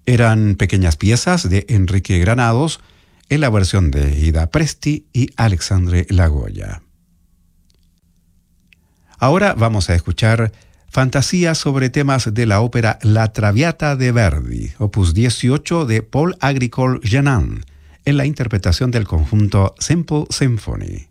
Eran pequeñas piezas de Enrique Granados en la versión de Ida Presti y Alexandre Lagoya. Ahora vamos a escuchar fantasías sobre temas de la ópera La Traviata de Verdi, opus 18 de Paul Agricole Genin, en la interpretación del conjunto Simple Symphony.